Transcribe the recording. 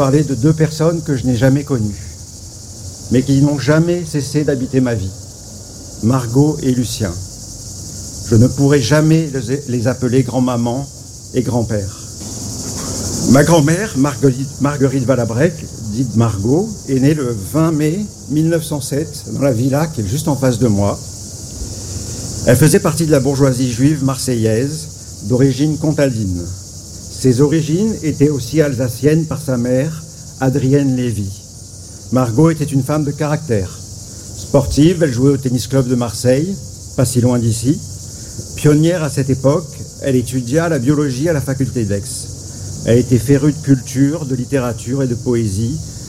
parler de deux personnes que je n'ai jamais connues, mais qui n'ont jamais cessé d'habiter ma vie, Margot et Lucien. Je ne pourrai jamais les appeler grand-maman et grand-père. Ma grand-mère, Marguerite Valabrec, dite Margot, est née le 20 mai 1907 dans la villa qui est juste en face de moi. Elle faisait partie de la bourgeoisie juive marseillaise d'origine comtadine. Ses origines étaient aussi alsaciennes par sa mère, Adrienne Lévy. Margot était une femme de caractère. Sportive, elle jouait au tennis club de Marseille, pas si loin d'ici. Pionnière à cette époque, elle étudia la biologie à la faculté d'Aix. Elle était férue de culture, de littérature et de poésie